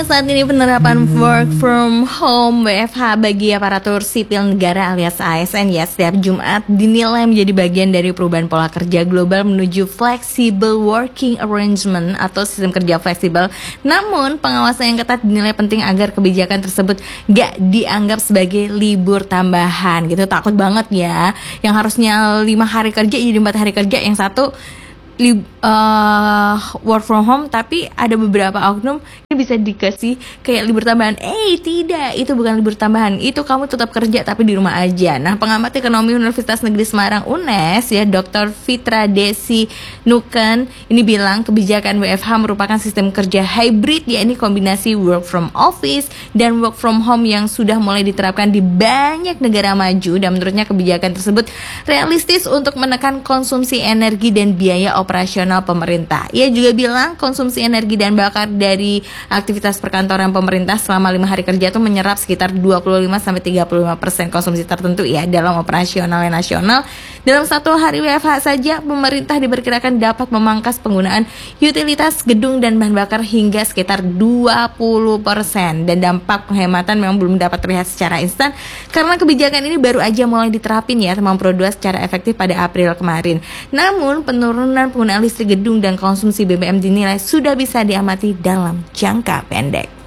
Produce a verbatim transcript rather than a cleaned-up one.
Saat ini penerapan work from home W F H bagi aparatur sipil negara alias A S N ya setiap Jumat dinilai menjadi bagian dari perubahan pola kerja global menuju flexible working arrangement atau sistem kerja fleksibel. Namun pengawasan yang ketat dinilai penting agar kebijakan tersebut gak dianggap sebagai libur tambahan gitu. Takut banget ya yang harusnya lima hari kerja jadi empat hari kerja, yang satu Lib, uh, work from home, tapi ada beberapa oknum ini bisa dikasih kayak libur tambahan. Eh tidak, itu bukan libur tambahan, itu kamu tetap kerja tapi di rumah aja. Nah, pengamat ekonomi Universitas Negeri Semarang U N E S ya Doktor Fitra Desi Nuken ini bilang kebijakan W F H merupakan sistem kerja hybrid, yakni kombinasi work from office dan work from home yang sudah mulai diterapkan di banyak negara maju, dan menurutnya kebijakan tersebut realistis untuk menekan konsumsi energi dan biaya operasional pemerintah. Ia juga bilang konsumsi energi dan bakar dari aktivitas perkantoran pemerintah selama lima hari kerja itu menyerap sekitar dua puluh lima sampai tiga puluh lima persen konsumsi tertentu ya dalam operasional nasional. Dalam satu hari W F H saja pemerintah diperkirakan dapat memangkas penggunaan utilitas gedung dan bahan bakar hingga sekitar dua puluh persen, dan dampak penghematan memang belum dapat terlihat secara instan karena kebijakan ini baru aja mulai diterapin ya teman Pro dua secara efektif pada April kemarin. Namun penurunan penggunaan listrik gedung dan konsumsi B B M dinilai sudah bisa diamati dalam jangka pendek.